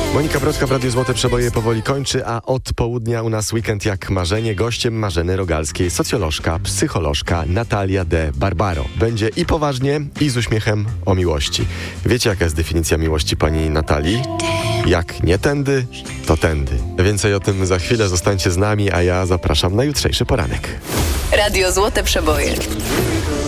Monika Brodka w Radiu Złote Przeboje powoli kończy, a od południa u nas weekend jak marzenie. Gościem Marzeny Rogalskiej socjolożka, psycholożka Natalia de Barbaro. Będzie i poważnie, i z uśmiechem o miłości. Wiecie, jaka jest definicja miłości pani Natalii? Jak nie tędy, to tędy. Więcej o tym za chwilę, zostańcie z nami, a ja zapraszam na jutrzejszy poranek. Radio Złote Przeboje.